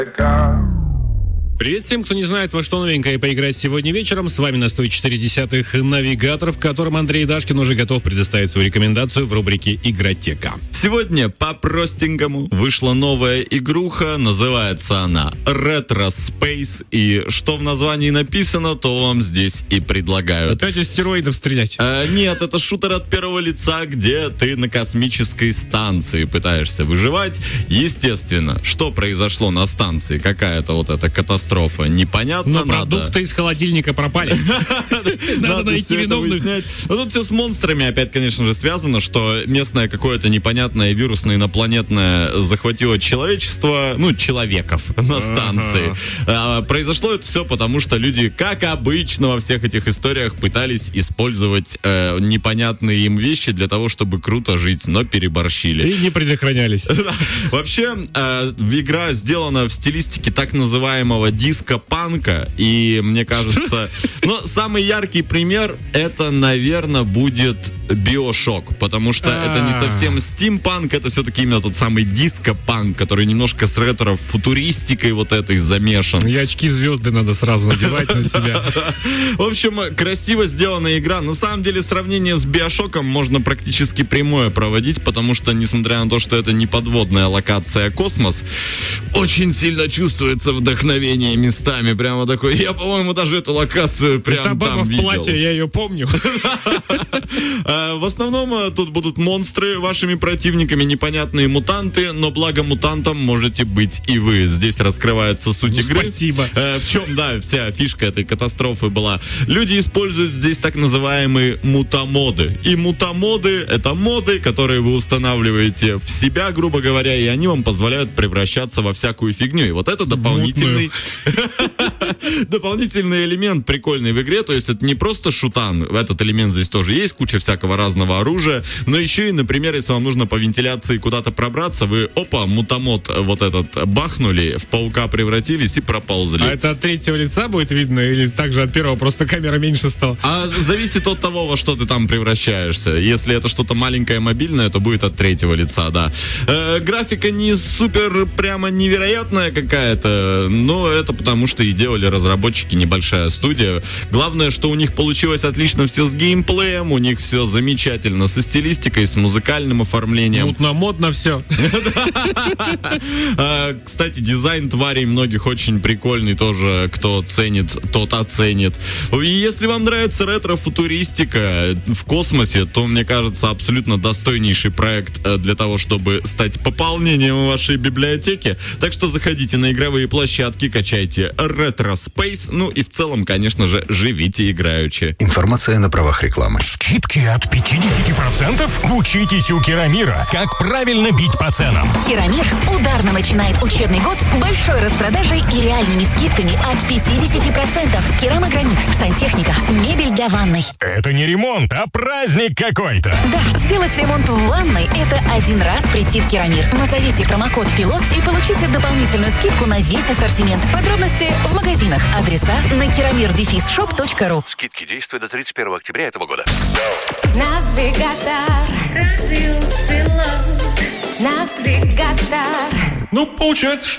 Привет всем, кто не знает, во что новенькое поиграть сегодня вечером. С вами на 104.10 Навигатор, в котором Андрей Дашкин уже готов предоставить свою рекомендацию в рубрике «Игротека». Сегодня по-простенькому вышла новая игруха, называется она Retro Space, и что в названии написано, то вам здесь и предлагают. Опять из стероидов стрелять? Нет, это шутер от первого лица, где ты на космической станции пытаешься выживать. Естественно, что произошло на станции, какая-то вот эта катастрофа, непонятно. Но продукты из холодильника пропали. Надо найти виновных. Но тут все с монстрами опять, конечно же, связано, что местное какое-то непонятное вирусное инопланетное захватило человечество, человеков на станции. Произошло это все потому, что люди, как обычно во всех этих историях, пытались использовать непонятные им вещи для того, чтобы круто жить, но переборщили. И не предохранялись. Вообще, игра сделана в стилистике так называемого диско-панка, и мне кажется, самый яркий пример это, наверное, будет Биошок, потому что это не совсем стимпанк, это все-таки именно тот самый диско-панк, который немножко с ретро-футуристикой вот этой замешан. И очки-звезды надо сразу надевать на себя. В общем, красиво сделанная игра. На самом деле, сравнение с Биошоком можно практически прямое проводить, потому что, несмотря на то, что это не подводная локация, а космос, очень сильно чувствуется вдохновение местами. Прямо такой, я, по-моему, даже эту локацию прям там видел. В платье, я ее помню. В основном тут будут монстры вашими противниками, непонятные мутанты, но благо мутантом можете быть и вы. Здесь раскрывается суть игры. Спасибо. В чем, вся фишка этой катастрофы была. Люди используют здесь так называемые мутамоды. И мутамоды — это моды, которые вы устанавливаете в себя, грубо говоря, и они вам позволяют превращаться во всякую фигню. И вот это дополнительный элемент прикольный в игре. То есть это не просто шутан. Этот элемент здесь тоже есть, куча всякого разного оружия. Но еще и, например, если вам нужно по вентиляции куда-то пробраться, вы, мутамод вот этот бахнули, в паука превратились и проползли. А это от третьего лица будет видно или также от первого, просто камера меньше стала? Зависит от того, во что ты там превращаешься. Если это что-то маленькое мобильное, то будет от третьего лица, да. Графика не супер прямо невероятная какая-то, но это потому, что и делали разработчики, небольшая студия. Главное, что у них получилось отлично все с геймплеем, у них все замечательно со стилистикой, с музыкальным оформлением. Модно все. Кстати, дизайн тварей многих очень прикольный тоже. Кто ценит, тот оценит. И если вам нравится ретро-футуристика в космосе, то, мне кажется, абсолютно достойнейший проект для того, чтобы стать пополнением вашей библиотеки. Так что заходите на игровые площадки, качайте Retro Space, и в целом, конечно же, живите играючи. Информация на правах рекламы. Скидки от 50%? Учитесь у Керамира, как правильно бить по ценам. Керамир ударно начинает учебный год большой распродажей и реальными скидками от 50%. Керамогранит, сантехника, мебель для ванной. Это не ремонт, а праздник какой-то. Да, сделать ремонт в ванной – это один раз прийти в Керамир. Назовите промокод «Пилот» и получите дополнительную скидку на весь ассортимент. Подробности в магазинах. Адреса на keramir-shop.ru. Скидки действуют до 31 октября этого года. Навигатор. Радиопилот. Навигатор. Получается, что